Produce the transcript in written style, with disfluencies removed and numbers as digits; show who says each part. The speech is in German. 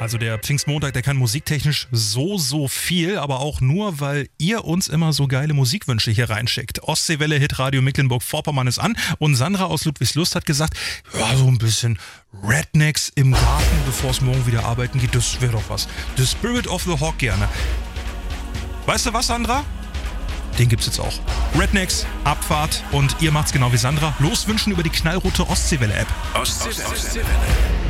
Speaker 1: Also der Pfingstmontag, der kann musiktechnisch so viel, aber auch nur, weil ihr uns immer so geile Musikwünsche hier reinschickt. Ostseewelle Hitradio Mecklenburg-Vorpommern ist an und Sandra aus Ludwigslust hat gesagt, ja, so ein bisschen Rednecks im Garten, bevor es morgen wieder arbeiten geht, das wäre doch was. The Spirit of the Hawk gerne. Weißt du was, Sandra? Den gibt's jetzt auch. Rednecks, Abfahrt und ihr macht's genau wie Sandra. Loswünschen über die knallrote Ostseewelle-App.
Speaker 2: Ostseewelle.